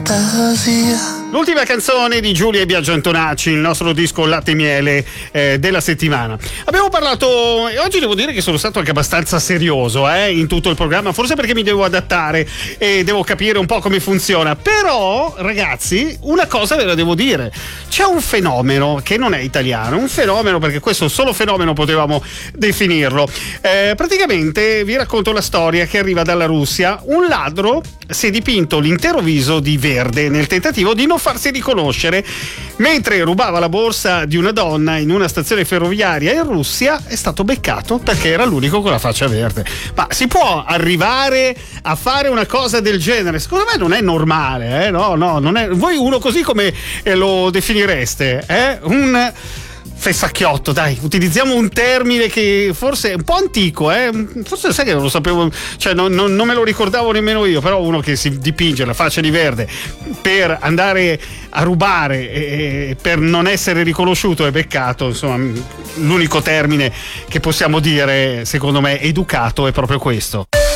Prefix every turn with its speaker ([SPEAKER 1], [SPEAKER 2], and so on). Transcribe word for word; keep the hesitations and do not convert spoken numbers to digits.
[SPEAKER 1] fantasia.
[SPEAKER 2] L'ultima canzone di Giulia e Biagio Antonacci, il nostro disco Latte e Miele eh, della settimana. Abbiamo parlato, e oggi devo dire che sono stato anche abbastanza serioso eh, in tutto il programma, forse perché mi devo adattare e devo capire un po' come funziona. Però, ragazzi, una cosa ve la devo dire: c'è un fenomeno che non è italiano, un fenomeno, perché questo solo fenomeno potevamo definirlo. Eh, praticamente vi racconto la storia che arriva dalla Russia. Un ladro si è dipinto l'intero viso di verde nel tentativo di non farsi riconoscere. Mentre rubava la borsa di una donna in una stazione ferroviaria in Russia, è stato beccato perché era l'unico con la faccia verde. Ma si può arrivare a fare una cosa del genere? Secondo me non è normale, eh? No, no, non è. Voi uno così come lo definireste? Eh? Un fessacchiotto, dai, utilizziamo un termine che forse è un po' antico, eh? Forse sai che non lo sapevo, cioè non, non, non me lo ricordavo nemmeno io, però uno che si dipinge la faccia di verde per andare a rubare e per non essere riconosciuto è beccato. Insomma, l'unico termine che possiamo dire, secondo me, educato è proprio questo.